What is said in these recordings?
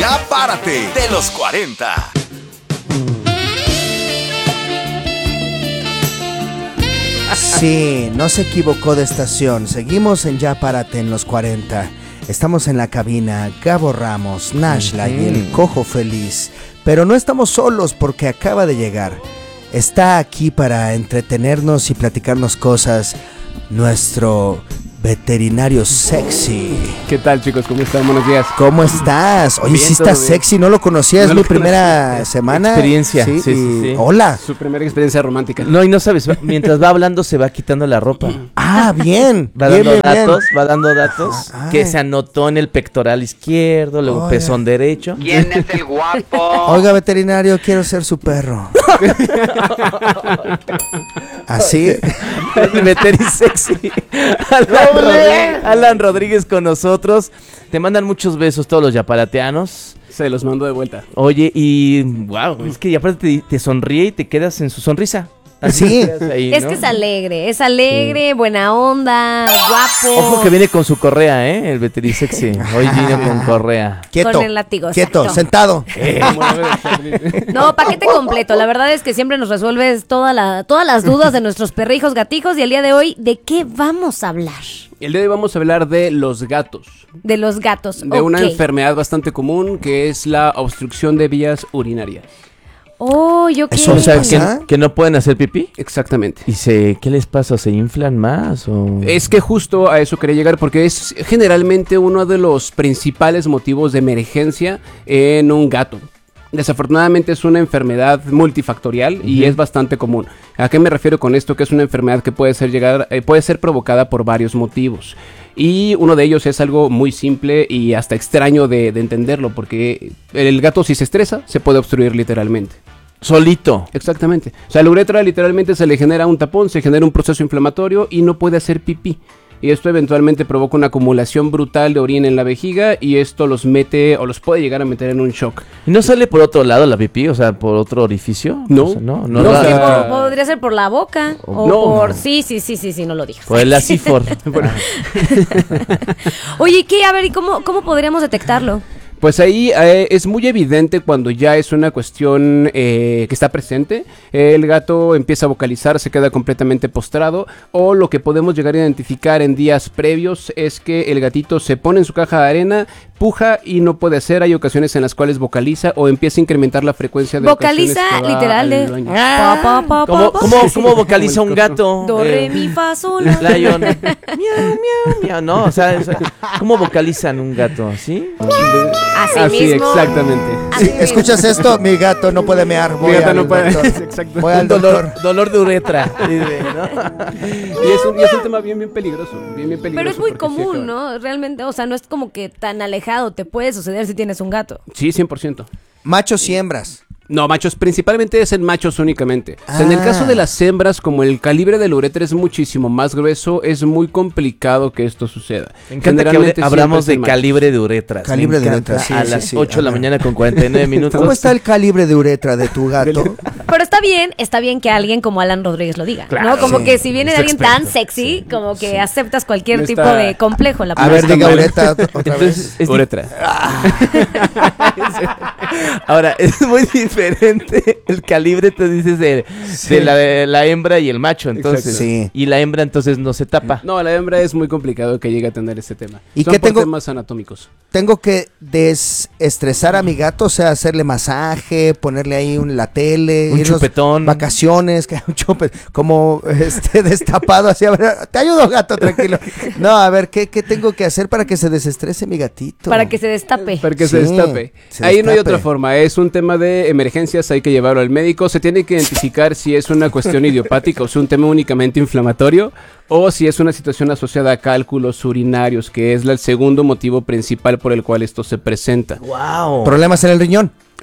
Ya párate de los 40. Sí, no se equivocó de estación. Seguimos en Ya Párate en los 40. Estamos en la cabina, Gabo Ramos, Nashla y el Cojo Feliz. Pero no estamos solos porque acaba de llegar. Está aquí para entretenernos y platicarnos cosas nuestro veterinario sexy. ¿Qué tal, chicos? ¿Cómo están? Buenos días. ¿Cómo estás? Oye, Bien, sí estás sexy, no lo conocía, es mi primera semana. Experiencia. Sí. Hola. Su primera experiencia romántica. No, y no sabes, mientras va hablando se va quitando la ropa. Ah, bien. Va bien, dando bien, datos, bien. va dando datos Ah, que se anotó en el pectoral izquierdo, luego Oye. pezón derecho. ¿Quién es el guapo? Oiga, veterinario, quiero ser su perro. Así. El veteri sexy. Alan Rodríguez con nosotros. Te mandan muchos besos todos los yaparateanos. Se los mando de vuelta. Oye, y wow, es que aparte te sonríe y te quedas en su sonrisa. Así Sí. te quedas ahí, Es ¿no? que es alegre, buena onda, guapo. Ojo que viene con su correa, el veteri sexy. Hoy vino con correa. Quieto. Con el látigo, Quieto, exacto. sentado. No, paquete completo. La verdad es que siempre nos resuelves todas las dudas de nuestros perrijos gatijos. Y el día de hoy, ¿de qué vamos a hablar? El día de hoy vamos a hablar de los gatos. De los gatos. De una Ok. enfermedad bastante común que es la obstrucción de vías urinarias. Oh, yo qué. Eso O sea, ¿Pasa? que no pueden hacer pipí. Exactamente. ¿Y qué les pasa? ¿Se inflan más? O... Es que justo a eso quería llegar porque es generalmente uno de los principales motivos de emergencia en un gato. Desafortunadamente es una enfermedad multifactorial y es bastante común. ¿A qué me refiero con esto? Que es una enfermedad que puede ser provocada por varios motivos. Y uno de ellos es algo muy simple y hasta extraño de entenderlo, porque el gato, si se estresa, se puede obstruir literalmente. Solito. Exactamente. O sea, la uretra literalmente se le genera un tapón, se genera un proceso inflamatorio y no puede hacer pipí. Y esto eventualmente provoca una acumulación brutal de orina en la vejiga y esto los mete o los puede llegar a meter en un shock. ¿Y no sale por otro lado la pipí? O sea, por otro orificio. No. O sea, no No, da- o sea, Podría ser por la boca o No. por... Sí, no lo digas. por el acifor. Oye, ¿qué? A ver, ¿y cómo podríamos detectarlo? Pues ahí es muy evidente cuando ya es una cuestión que está presente. El gato empieza a vocalizar, se queda completamente postrado. O lo que podemos llegar a identificar en días previos es que el gatito se pone en su caja de arena, puja y no puede hacer. Hay ocasiones en las cuales vocaliza o empieza a incrementar la frecuencia de Vocaliza ocasiones que va literal al de... baño. Pa, pa, pa, ¿Cómo, pa, cómo, pa. cómo vocaliza un gato? Do, re, mi, fa, sol, la. Lion. Miau, miau, miau. No, o sea, ¿cómo vocalizan un gato? ¿Sí? Así, mismo. exactamente. Así Sí, ¿escuchas esto? Mi gato no puede mear. Mi gato no puede. Exacto. Voy al Dolor, doctor. dolor de uretra. Dice, ¿no? Y es un tema bien peligroso. Bien peligroso. Pero es muy porque sí común, acaba- ¿no? Realmente, o sea, no es como que tan alejado. Te puede suceder si tienes un gato. Sí, 100%. Machos y hembras. No, machos, principalmente es en machos únicamente. O sea, en el Ah. caso de las hembras, como el calibre del uretra es muchísimo más grueso, es muy complicado que esto suceda. Me encanta que Generalmente hablamos siempre es de en machos. calibre de uretras. Calibre Me de encanta. uretras, sí, A sí, las sí. 8 de la A ver. mañana con 49 minutos. ¿Cómo está el calibre de uretra de tu gato? Pero está bien que alguien como Alan Rodríguez lo diga, Claro, ¿no? Como sí. que si viene de Es alguien tan experto. sexy, como que aceptas cualquier No tipo está- de complejo en la A ver, está diga mal. uretra otra vez. Entonces, es Uretra. Ahora, es muy diferente el calibre, tú dices, de la hembra y el macho, entonces. Exacto. Sí. Y la hembra entonces no se tapa. No, la hembra es muy complicado que llegue a tener ese tema. ¿Y Son qué por tengo- temas anatómicos. Tengo que desestresar a mi gato, o sea, hacerle masaje, ponerle ahí la tele, Un irnos chupetón. vacaciones, que un chupe, como destapado así, a ver, te ayudo gato, tranquilo. No, a ver, ¿qué tengo que hacer para que se desestrese mi gatito? para que se destape. Para que Sí, se destape. se Ahí no hay destape. otra forma. Es un tema de emergencias, hay que llevarlo al médico. Se tiene que identificar si es una cuestión idiopática o si es un tema únicamente inflamatorio o si es una situación asociada a cálculos urinarios, que es el segundo motivo principal por el cual esto se presenta. ¡Wow! Problemas en el riñón.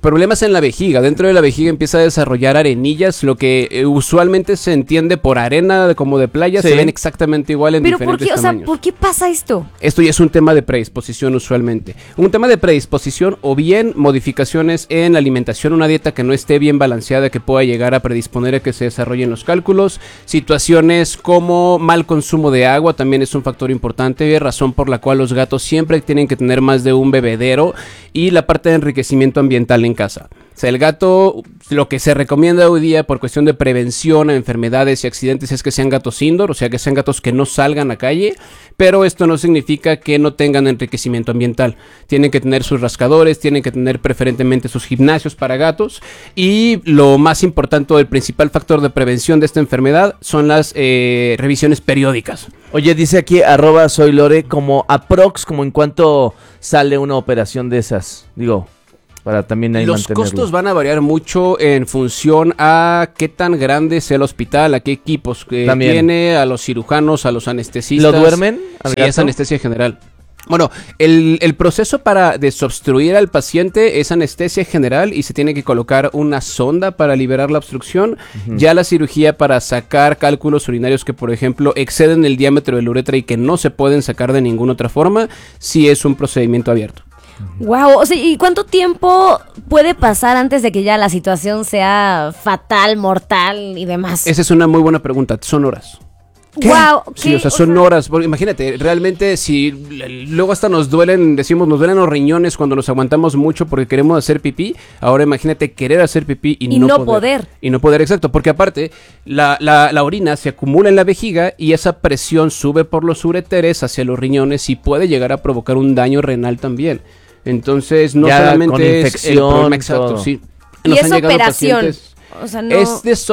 problemas en la vejiga. Dentro de la vejiga empieza a desarrollar arenillas, lo que usualmente se entiende por arena como de playa, Sí. se ven exactamente igual en Pero ¿por diferentes qué? O sea, tamaños. ¿por qué pasa esto? Esto ya es un tema de predisposición usualmente. Un tema de predisposición o bien modificaciones en la alimentación, una dieta que no esté bien balanceada, que pueda llegar a predisponer a que se desarrollen los cálculos. Situaciones como mal consumo de agua también es un factor importante, razón por la cual los gatos siempre tienen que tener más de un bebedero, y la parte de enriquecimiento ambiental en casa. O sea, el gato, lo que se recomienda hoy día por cuestión de prevención a enfermedades y accidentes es que sean gatos indoor, o sea, que sean gatos que no salgan a calle, pero esto no significa que no tengan enriquecimiento ambiental. Tienen que tener sus rascadores, tienen que tener preferentemente sus gimnasios para gatos, y lo más importante, el principal factor de prevención de esta enfermedad son las revisiones periódicas. Oye, dice aquí @soy Lore, como aprox, como en cuánto sale una operación de esas. Digo, para también ahí Los mantenerlo. costos van a variar mucho en función a qué tan grande sea el hospital, a qué equipos También. tiene, a los cirujanos, a los anestesistas. ¿Lo duermen al Sí, gato? es anestesia general. Bueno, el proceso para desobstruir al paciente es anestesia general y se tiene que colocar una sonda para liberar la obstrucción. Ya la cirugía para sacar cálculos urinarios que, por ejemplo, exceden el diámetro de la uretra y que no se pueden sacar de ninguna otra forma, sí es un procedimiento abierto. Wow, o sea, ¿y cuánto tiempo puede pasar antes de que ya la situación sea fatal, mortal y demás? Esa es una muy buena pregunta, son horas. Wow, Sí, o sea, son horas, porque imagínate, realmente si luego hasta nos duelen, decimos, nos duelen los riñones cuando nos aguantamos mucho porque queremos hacer pipí, ahora imagínate querer hacer pipí y no poder. Y no poder, exacto, porque aparte la orina se acumula en la vejiga y esa presión sube por los ureteres hacia los riñones y puede llegar a provocar un daño renal también. Entonces, no Ya solamente con es el infección, problema, exacto, todo. sí. Y Nos es han llegado operación. pacientes- O sea, no.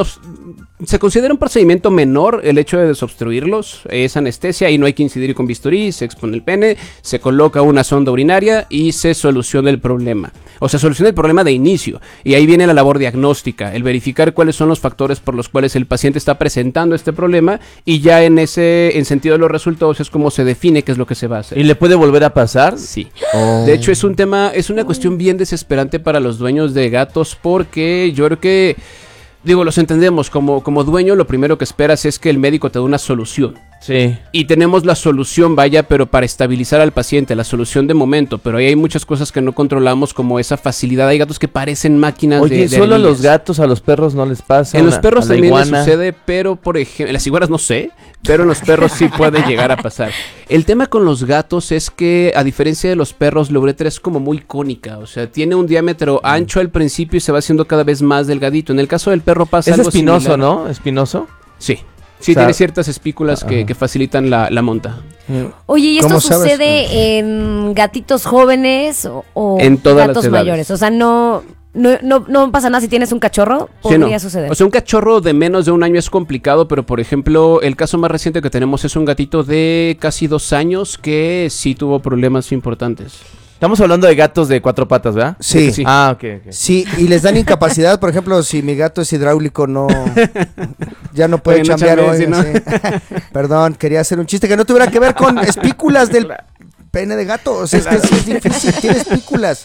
Se considera un procedimiento menor el hecho de desobstruirlos, es anestesia y no hay que incidir con bisturí, se expone el pene, se coloca una sonda urinaria y se soluciona el problema. O sea, soluciona el problema de inicio, y ahí viene la labor diagnóstica, el verificar cuáles son los factores por los cuales el paciente está presentando este problema, y ya en sentido de los resultados es como se define qué es lo que se va a hacer. ¿Y le puede volver a pasar? Sí. De hecho, es una cuestión bien desesperante para los dueños de gatos, porque yo creo que, digo, los entendemos, como dueño lo primero que esperas es que el médico te dé una solución. Sí. Y tenemos la solución, vaya, pero para estabilizar al paciente, la solución de momento, pero ahí hay muchas cosas que no controlamos, como esa facilidad. Hay gatos que parecen máquinas Oye, de solo a los arenillas. gatos, a los perros no les pasa. En los perros a la también les iguana. sucede, pero por ejemplo, en las iguanas no sé, pero en los perros sí puede llegar a pasar. El tema con los gatos es que, a diferencia de los perros, la uretra es como muy cónica, o sea, tiene un diámetro ancho al principio y se va haciendo cada vez más delgadito. En el caso del perro pasa Es algo espinoso, similar. ¿no? ¿Espinoso? Sí. Sí, O sea, tiene ciertas espículas que facilitan la monta. Oye, ¿y esto ¿Cómo sabes? sucede en gatitos jóvenes o En todas gatos las edades. mayores? O sea, no pasa nada si tienes un cachorro, Sí, no. podría suceder. O sea, un cachorro de menos de un año es complicado, pero por ejemplo, el caso más reciente que tenemos es un gatito de casi 2 años que sí tuvo problemas importantes. Estamos hablando de gatos de 4 patas, ¿verdad? Sí. Sí. Ah, ok, ok. Sí, y les dan incapacidad, por ejemplo, si mi gato es hidráulico, ya no puede Oye, no chambear hoy. chambees, sí. Perdón, quería hacer un chiste que no tuviera que ver con espículas del pene de gato. O sea, es que sí es difícil, tiene espículas.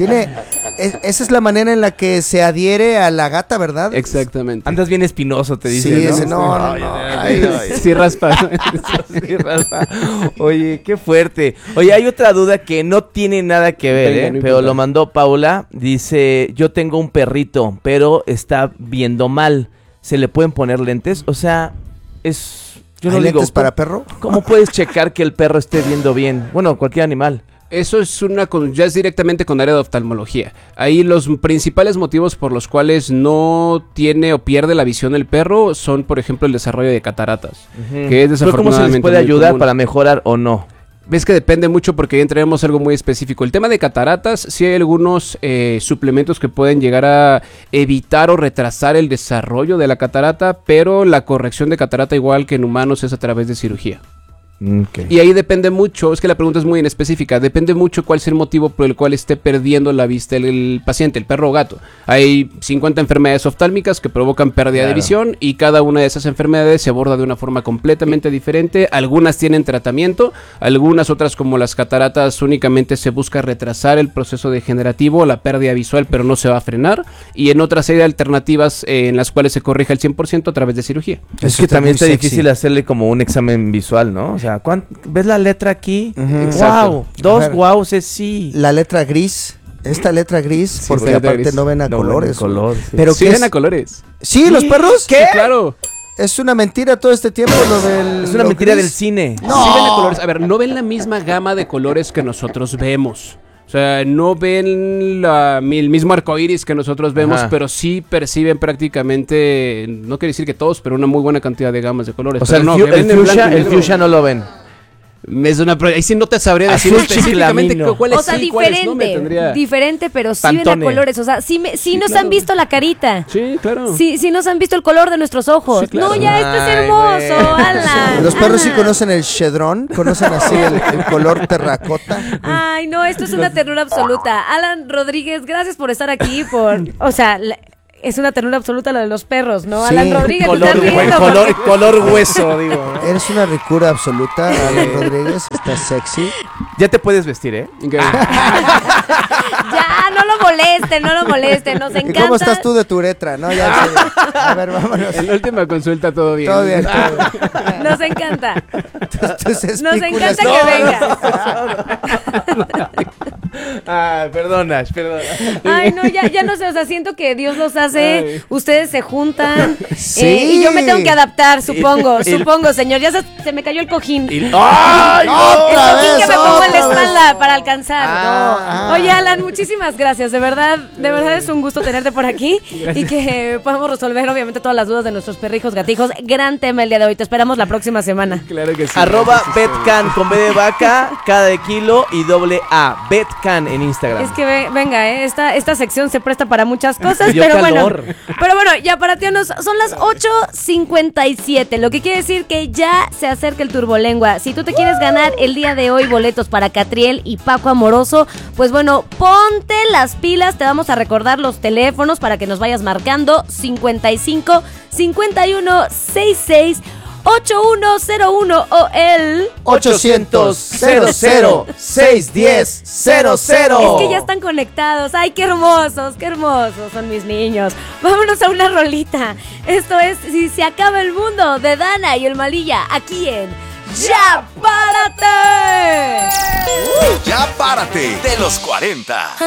Esa es la manera en la que se adhiere a la gata, ¿verdad? Exactamente. Andas bien espinoso, te dice, Sí, ¿no? ese no. Ay, Sí, raspa. Sí, Rafa. Oye, qué fuerte. Oye, hay otra duda que no tiene nada que ver, Venga, no pero importa. lo mandó Paula. Dice, yo tengo un perrito, pero está viendo mal. ¿Se le pueden poner lentes? O sea, yo no ¿Hay digo, lentes para perro? ¿cómo puedes checar que el perro esté viendo bien? Bueno, cualquier animal. Eso es ya es directamente con área de oftalmología. Ahí los principales motivos por los cuales no tiene o pierde la visión el perro son, por ejemplo, el desarrollo de cataratas, que es ¿Pero cómo se les desafortunadamente puede muy ayudar común. para mejorar o no? Ves que depende mucho porque ahí entraremos algo muy específico. El tema de cataratas, sí hay algunos suplementos que pueden llegar a evitar o retrasar el desarrollo de la catarata, pero la corrección de catarata, igual que en humanos, es a través de cirugía. Okay. Y ahí depende mucho, es que la pregunta es muy específica, depende mucho cuál es el motivo por el cual esté perdiendo la vista el paciente, el perro o gato. Hay 50 enfermedades oftálmicas que provocan pérdida de visión y cada una de esas enfermedades se aborda de una forma completamente diferente. Algunas tienen tratamiento, algunas otras como las cataratas únicamente se busca retrasar el proceso degenerativo, la pérdida visual, pero no se va a frenar. Y en otras hay alternativas en las cuales se corrige el 100% a través de cirugía. Es que también está difícil hacerle como un examen visual, ¿no? O sea, ¿ves la letra aquí? Wow, dos wows es sí. La letra gris, esta letra gris, Sí, porque letra aparte gris. no ven a colores. color, sí. Pero Sí ¿qué ven es? a colores. ¿Sí, los perros? Sí, claro. Es una mentira todo este tiempo lo del... Es una lo mentira gris. del cine. Sí ven a colores. A ver, no ven la misma gama de colores que nosotros vemos. O sea, no ven el mismo arcoíris que nosotros vemos, Ajá. pero sí perciben prácticamente, no quiero decir que todos, pero una muy buena cantidad de gamas de colores. O sea, Pero el, no, fu- que el ven en fuchsia, blanco y el negro. fuchsia no lo ven. Ahí sí no te sabría decir Azul específicamente chiclamino. cuáles O sea, sí, cuáles no me diferente, tendría. diferente, pero sí ven a Pantone. colores. O sea, sí nos claro. han visto la carita. Sí, claro. Sí nos han visto el color de nuestros ojos. Sí, claro. No, ya esto es Ay, hermoso, güey. Alan. Los perros sí Alan. conocen el chedrón, conocen así el color terracota. Ay, no, esto es una ternura absoluta. Alan Rodríguez, gracias por estar aquí. O sea, es una ternura absoluta lo de los perros, ¿no? Sí. Alan Rodríguez, te Color, estás riendo color hueso, digo. Eres una ricura absoluta, Alan Rodríguez. Estás sexy. Ya te puedes vestir, ¿eh? Ok. Ya, no lo molesten, nos ¿Y encanta. cómo estás tú de tu uretra? No, ya en serio. A ver, vámonos. En la última consulta todo bien. Todo bien, todo bien. Nos encanta. Tus Nos espículas. encanta que No, venga. Ah, perdona. Ay, no, ya no sé, o sea, siento que Dios los hace, Ay. ustedes se juntan, Sí. y yo me tengo que adaptar, supongo, Y- señor, ya se me cayó el cojín. ¡Ay, El ¡Otra cojín vez! que me pongo en la ¡Otra vez! espalda para alcanzar. Ah. No. Oye, Alan, muchísimas gracias. De verdad es un gusto tenerte por aquí y que podamos resolver, obviamente, todas las dudas de nuestros perrijos gatijos. Gran tema el día de hoy. Te esperamos la próxima semana. Claro que sí. @betcan con B de vaca, K de kilo y =A. Betcan en Instagram. Es que venga, esta sección se presta para muchas cosas, Me dio pero calor. bueno, ya para ti son las 8:57, lo que quiere decir que ya se acerca el Turbolengua. Si tú te quieres ganar el día de hoy boletos para Catriel y Paco Amoroso, pues bueno, ponte las pilas, te vamos a recordar los teléfonos para que nos vayas marcando: 55 51 66 8101 o el 800-00-610-00. Es que ya están conectados. Ay, qué hermosos son mis niños. Vámonos a una rolita. Esto es Si se acaba el mundo, de Dana y el Malilla, aquí en Ya Párate. Ya párate de los 40.